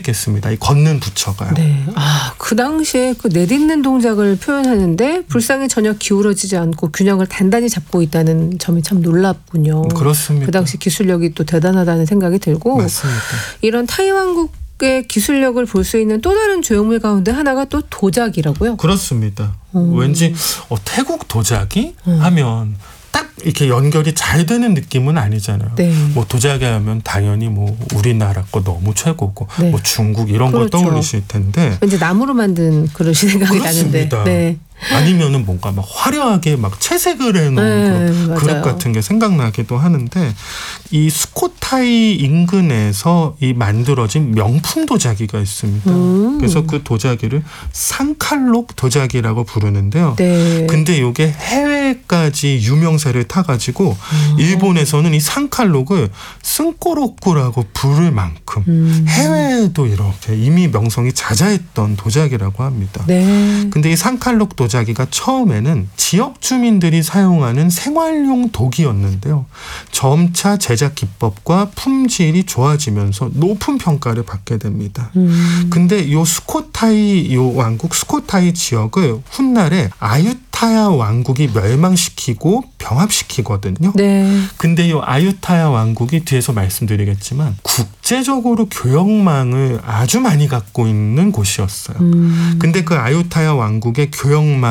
했겠습니다. 이 걷는 부처가요. 네. 그 당시에 그 내딛는 동작을 표현하는데 불상이 전혀 기울어지지 않고 균형을 단단히 잡고 있다는 점이 참 놀랍군요. 그렇습니다. 그 당시 기술력이 또 대단하다는 생각이 들고 맞습니다. 이런 타이 왕국의 기술력을 볼 수 있는 또 다른 조형물 가운데 하나가 또 도자기라고요. 그렇습니다. 왠지 태국 도자기 하면 딱 이렇게 연결이 잘 되는 느낌은 아니잖아요. 네. 뭐 도자기 하면 당연히 뭐 우리나라 거 너무 최고고 네. 뭐 중국 이런 걸 그렇죠. 떠올리실 텐데 왠지 나무로 만든 그릇이 생각이 나는데. 그렇습니다. 네. 아니면은 뭔가 막 화려하게 막 채색을 해놓은 그런 그릇 같은 게 생각나기도 하는데 이 수코타이 인근에서 이 만들어진 명품 도자기가 있습니다. 그래서 그 도자기를 상칼록 도자기라고 부르는데요. 네. 근데 이게 해외까지 유명세를 타가지고 일본에서는 이 상칼록을 쓴꼬로꾸라고 부를 만큼 해외에도 이렇게 이미 명성이 자자했던 도자기라고 합니다. 네. 근데 이 상칼록 도자기가 처음에는 지역 주민들이 사용하는 생활용 도기였는데요. 점차 제작 기법과 품질이 좋아지면서 높은 평가를 받게 됩니다. 근데 요 수코타이 요 왕국 수코타이 지역을 훗날에 아유타야 왕국이 멸망시키고 병합시키거든요. 네. 근데 이 아유타야 왕국이 뒤에서 말씀드리겠지만 국제적으로 교역망을 아주 많이 갖고 있는 곳이었어요. 근데 그 아유타야 왕국의 교역망에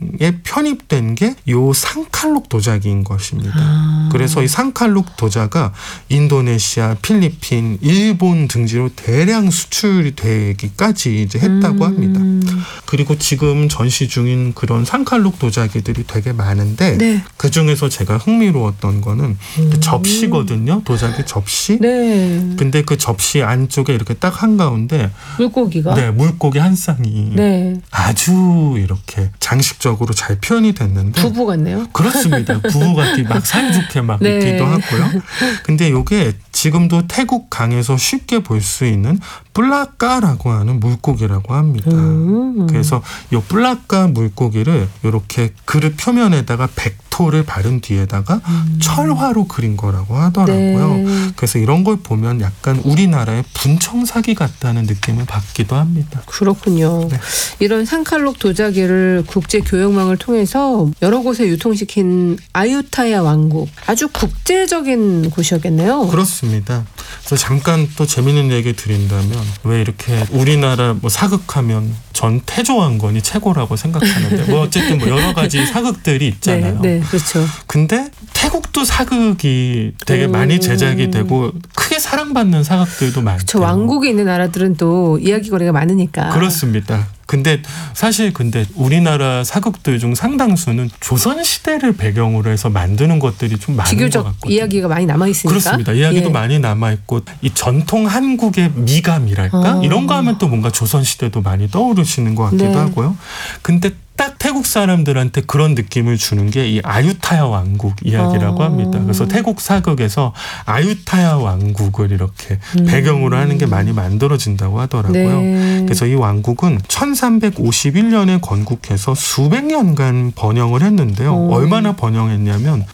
편입된 게 이 상칼록 도자기인 것입니다. 그래서 이 상칼록 도자가 인도네시아, 필리핀, 일본 등지로 대량 수출이 되기까지 이제 했다고 합니다. 그리고 지금 전시 중인 그런 상칼록 도자기들이 되게 많은데 네. 그 중에서 제가 흥미로웠던 거는 접시거든요. 도자기 접시. 네. 근데 그 접시 안쪽에 이렇게 딱 한가운데 물고기가. 네, 물고기 한 쌍이 네. 아주 이렇게 장식적으로 잘 표현이 됐는데 부부 같네요. 그렇습니다. 부부 같이 막 사이좋게 막 네. 있기도 하고요. 근데 이게 지금도 태국 강에서 쉽게 볼 수 있는 뿔라까라고 하는 물고기라고 합니다. 그래서 이 뿔라까 물고기를 이렇게 그릇 표면에다가 백토를 바른 뒤에다가 철화로 그린 거라고 하더라고요. 네. 그래서 이런 걸 보면 약간 우리나라의 분청사기 같다는 느낌을 받기도 합니다. 그렇군요. 네. 이런 상칼록 도자기를 국제 교역망을 통해서 여러 곳에 유통시킨 아유타야 왕국. 아주 국제적인 곳이었겠네요. 그렇습니다. 그래서 잠깐 또 재밌는 얘기 드린다면 왜 이렇게 우리나라 뭐 사극하면 전 태조왕건이 최고라고 생각하는데 뭐 어쨌든 뭐 여러 가지 사극들이 있잖아요. 네, 네, 그렇죠. 근데 태국도 사극이 되게 많이 제작이 되고 크게 사랑받는 사극들도 많죠. 저 왕국에 있는 나라들은 또 이야기거리가 많으니까. 그렇습니다. 근데 사실 우리나라 사극들 중 상당수는 조선시대를 배경으로 해서 만드는 것들이 좀 많은 것 비교적 같거든요. 이야기가 많이 남아있으니까. 그렇습니다. 이야기도 예. 많이 남아있고 이 전통 한국의 미감이랄까? 이런 거 하면 또 뭔가 조선시대도 많이 떠오르시는 것 같기도 네. 하고요. 근데 딱 태국 사람들한테 그런 느낌을 주는 게 이 아유타야 왕국 이야기라고 합니다. 그래서 태국 사극에서 아유타야 왕국을 이렇게 배경으로 하는 게 많이 만들어진다고 하더라고요. 네. 그래서 이 왕국은 1351년에 건국해서 수백 년간 번영을 했는데요. 얼마나 번영했냐면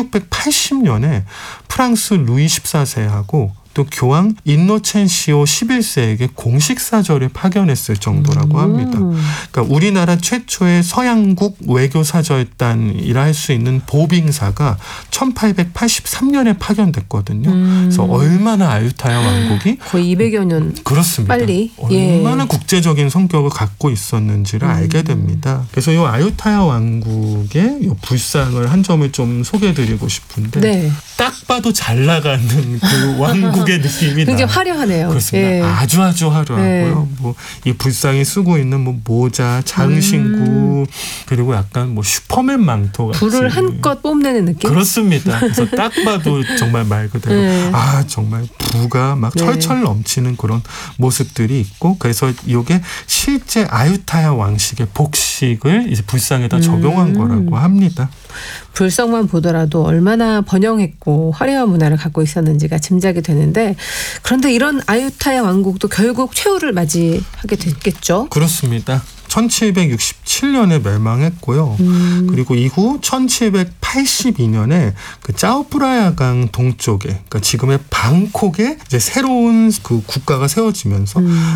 1680년에 프랑스 루이 14세하고 또 교황 인노첸시오 11세에게 공식 사절을 파견했을 정도라고 합니다. 그러니까 우리나라 최초의 서양국 외교 사절단이라 할 수 있는 보빙사가 1883년에 파견됐거든요. 그래서 얼마나 아유타야 왕국이 거의 200여 년 그렇습니다. 빨리 얼마나 국제적인 성격을 갖고 있었는지를 알게 됩니다. 그래서 이 아유타야 왕국의 이 불상을 한 점을 좀 소개해드리고 싶은데 네. 딱 봐도 잘 나가는 그 왕국의 느낌이 굉장히 나요. 화려하네요. 그렇습니다. 예. 아주 화려하고요. 네. 뭐 이 불상이 쓰고 있는 뭐 모자, 장신구 그리고 약간 뭐 슈퍼맨 망토 같이 불을 한껏 뽐내는 느낌? 그렇습니다. 그래서 딱 봐도 정말 말 그대로 네. 정말 부가 막 네. 철철 넘치는 그런 모습들이 있고 그래서 이게 실제 아유타야 왕실의 복식을 이제 불상에다 적용한 거라고 합니다. 불상만 보더라도 얼마나 번영했고 화려한 문화를 갖고 있었는지가 짐작이 되는데 그런데 이런 아유타야 왕국도 결국 최후를 맞이하게 됐겠죠. 그렇습니다. 1767년에 멸망했고요. 그리고 이후 1782년에 그 짜오프라야강 동쪽에, 그러니까 지금의 방콕에 이제 새로운 그 국가가 세워지면서